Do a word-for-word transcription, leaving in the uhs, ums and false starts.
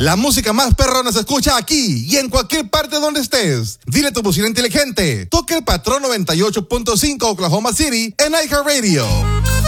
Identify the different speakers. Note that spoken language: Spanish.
Speaker 1: La música más perrona se escucha aquí y en cualquier parte donde estés. Dile a tu bocina inteligente, toque el patrón noventa y ocho punto cinco Oklahoma City en iHeartRadio.